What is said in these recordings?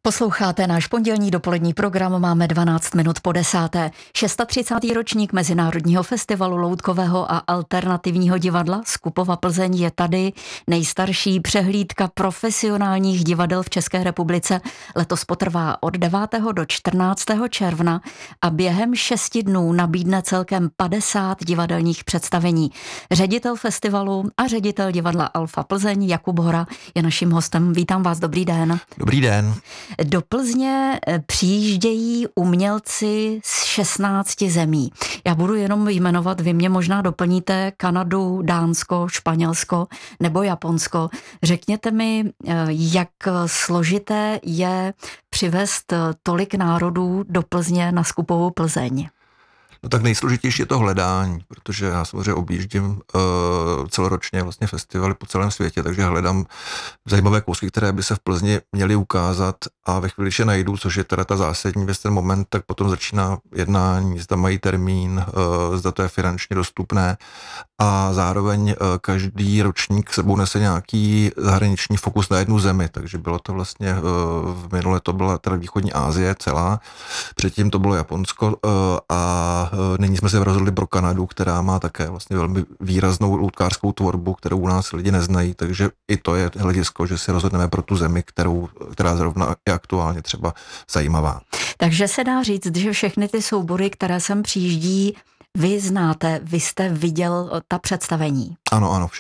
Posloucháte náš pondělní dopolední program, máme 12 minut po 10. 36. ročník Mezinárodního festivalu loutkového a alternativního divadla Skupova Plzeň je tady. Nejstarší přehlídka profesionálních divadel v České republice letos potrvá od 9. do 14. června a během 6 dnů nabídne celkem 50 divadelních představení. Ředitel festivalu a ředitel divadla Alfa Plzeň Jakub Hora je naším hostem. Vítám vás, dobrý den. Dobrý den. Do Plzně přijíždějí umělci z 16 zemí. Já budu jenom jmenovat, vy mě možná doplníte Kanadu, Dánsko, Španělsko nebo Japonsko. Řekněte mi, jak složité je přivést tolik národů do Plzně na Skupovou Plzeň. No tak nejsložitější je to hledání, protože já samozřejmě objíždím celoročně vlastně festivaly po celém světě, takže hledám zajímavé kousky, které by se v Plzni měly ukázat a ve chvíli, když je najdu, což je teda ta zásadní věc, ten moment, tak potom začíná jednání, zda mají termín, zda to je finančně dostupné a zároveň každý ročník sebou nese nějaký zahraniční fokus na jednu zemi, takže bylo to vlastně, v minule to byla teda východní Asie celá, předtím to bylo Japonsko a nyní jsme se rozhodli pro Kanadu, která má také vlastně velmi výraznou loutkářskou tvorbu, kterou u nás lidi neznají, takže i to je hledisko, že si rozhodneme pro tu zemi, která zrovna je aktuálně třeba zajímavá. Takže se dá říct, že všechny ty soubory, které sem přijíždí, vy znáte, vy jste viděl ta představení. Ano,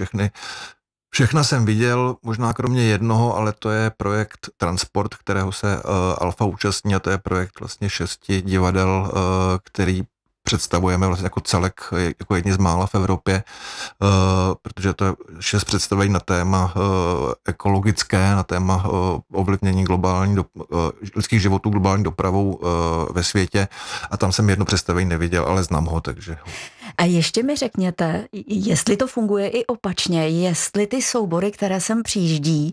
všechna jsem viděl, možná kromě jednoho, ale to je projekt Transport, kterého se Alfa účastní a to je projekt vlastně 6 divadel, který představujeme vlastně jako celek, jako jedni z mála v Evropě, protože to je 6 představení na téma ekologické, na téma ovlivnění lidských životů globální dopravou ve světě a tam jsem jedno představení neviděl, ale znám ho, takže... A ještě mi řekněte, jestli to funguje i opačně, jestli ty soubory, které sem přijíždí,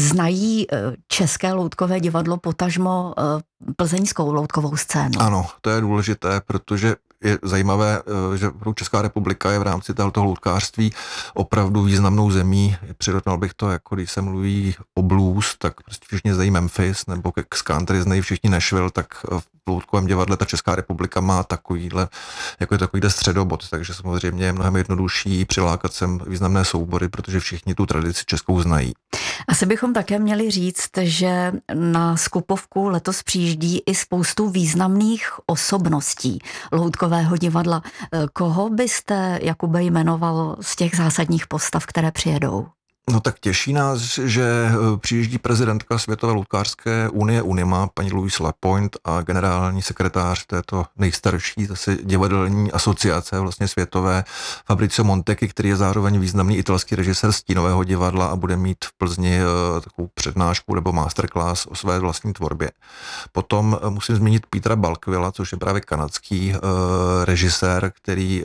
znají české loutkové divadlo, potažmo plzeňskou loutkovou scénu. Ano, to je důležité, protože je zajímavé, že Česká republika je v rámci tohoto loutkářství opravdu významnou zemí. Přirovnal bych to, jako když se mluví o blues, tak prostě všichni znají Memphis, nebo z country znají všichni Nashville, tak v loutkovém divadle ta Česká republika má takovýhle středobod, takže samozřejmě je mnohem jednodušší přilákat sem významné soubory, protože všichni tu tradici českou znají. Asi bychom také měli říct, že na Skupovku letos přijíždí i spoustu významných osobností loutkového divadla. Koho byste, Jakube, jmenoval z těch zásadních postav, které přijedou? No tak těší nás, že přijíždí prezidentka Světové loutkářské unie UNIMA, paní Louise Lapointe a generální sekretář této nejstarší zase divadelní asociace vlastně světové Fabrizio Montecchi, který je zároveň významný italský režisér stínového divadla a bude mít v Plzni takovou přednášku nebo masterclass o své vlastní tvorbě. Potom musím zmínit Petera Balkvilla, což je právě kanadský režisér, který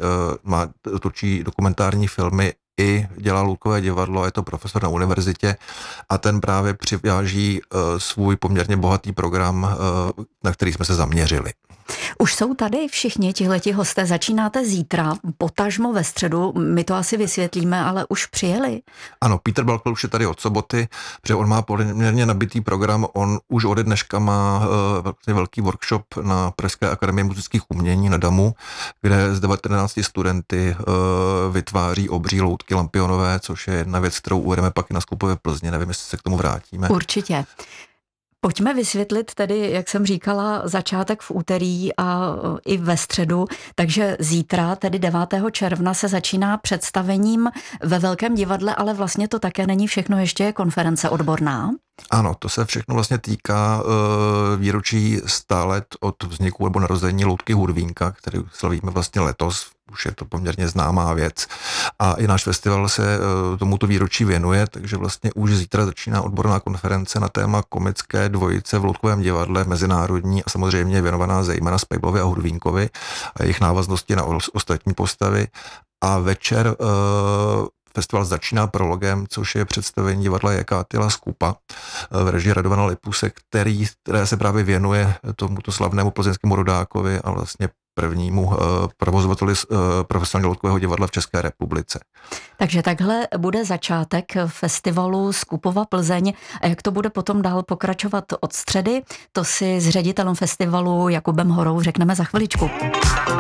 točí dokumentární filmy i dělá loutkové divadlo, je to profesor na univerzitě a ten právě přiváží svůj poměrně bohatý program, na který jsme se zaměřili. Už jsou tady všichni tihleti hosté, začínáte zítra, potažmo ve středu, my to asi vysvětlíme, ale už přijeli? Ano, Peter Balkl už je tady od soboty, protože on má poměrně nabitý program, on už ode dneška má velký workshop na Pražské akademii muzických umění na Damu, kde z 19 studenty vytváří obří loutky lampionové, což je jedna věc, kterou uvedeme pak i na Skupově Plzně, nevím, jestli se k tomu vrátíme. Určitě. Pojďme vysvětlit tedy, jak jsem říkala, začátek v úterý a i ve středu, takže zítra, tedy 9. června, se začíná představením ve Velkém divadle, ale vlastně to také není všechno, ještě je konference odborná. Ano, to se všechno vlastně týká výročí 100 let od vzniku nebo narození loutky Hudvínka, který slavíme vlastně letos, už je to poměrně známá věc a i náš festival se tomuto výročí věnuje, takže vlastně už zítra začíná odborná konference na téma komické dvojice v loutkovém divadle, mezinárodní a samozřejmě věnovaná zejména Spejblovi a Hudvínkovi a jejich návaznosti na ostatní postavy a večer festival začíná prologem, což je představení divadla Jekátila Skupa v režii Radovana Lipuse, které se právě věnuje tomuto slavnému plzeňskému rodákovi a vlastně prvnímu provozovateli profesionálního loutkového divadla v České republice. Takže takhle bude začátek festivalu Skupova Plzeň. A jak to bude potom dál pokračovat od středy, to si s ředitelem festivalu Jakubem Horou řekneme za chviličku.